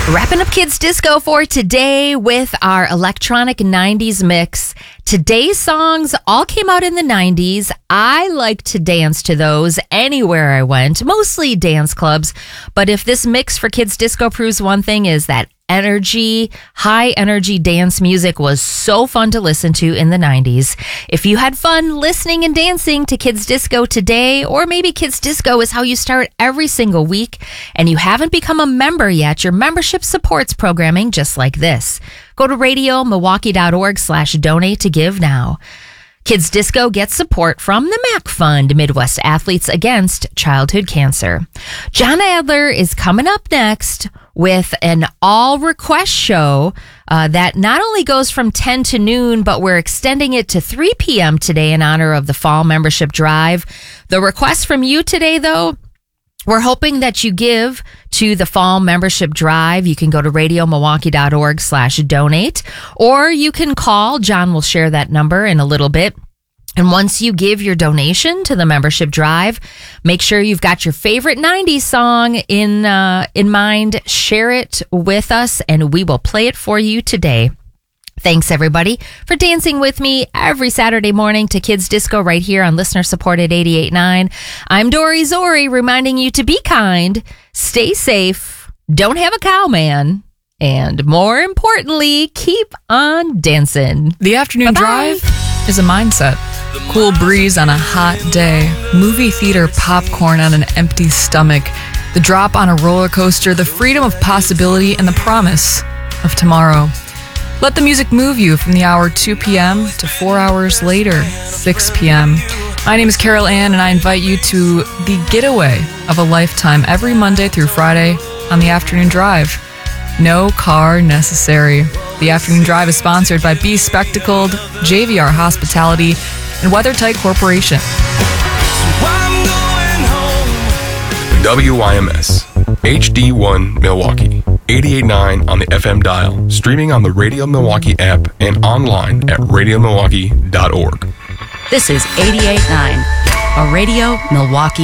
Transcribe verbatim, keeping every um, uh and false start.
Wrapping up Kids Disco for today with our electronic nineties mix. Today's songs all came out in the nineties. I like to dance to those anywhere I went, mostly dance clubs. But if this mix for Kids Disco proves one thing, is that energy, high energy dance music was so fun to listen to in the nineties. If you had fun listening and dancing to Kids Disco today, or maybe Kids Disco is how you start every single week, and you haven't become a member yet, your membership supports programming just like this. Go to radio milwaukee dot org slash donate to give now. Kids Disco gets support from the M A C Fund, Midwest Athletes Against Childhood Cancer. John Adler is coming up next with an all-request show uh, that not only goes from ten to noon, but we're extending it to three p.m. today in honor of the Fall Membership Drive. The request from you today, though, we're hoping that you give to the Fall Membership Drive. You can go to radio milwaukee dot org slash donate, or you can call. John will share that number in a little bit. And once you give your donation to the membership drive, make sure you've got your favorite nineties song in uh, in mind. Share it with us, and we will play it for you today. Thanks, everybody, for dancing with me every Saturday morning to Kids Disco right here on listener-supported eighty-eight point nine. I'm Dory Zori, reminding you to be kind, stay safe, don't have a cowman, and more importantly, keep on dancing. The afternoon Bye-bye. drive is a mindset. Cool breeze on a hot day, movie theater popcorn on an empty stomach, the drop on a roller coaster, the freedom of possibility, and the promise of tomorrow. Let the music move you from the hour two p.m. to four hours later, six p.m. My name is Carol Ann, and I invite you to the getaway of a lifetime every Monday through Friday on the Afternoon Drive. No car necessary. The Afternoon Drive is sponsored by Be Spectacled, J V R Hospitality, and WeatherTight Corporation. W Y M S, H D one Milwaukee, eighty-eight point nine on the F M dial, streaming on the Radio Milwaukee app and online at radio milwaukee dot org. This is eighty-eight point nine, a Radio Milwaukee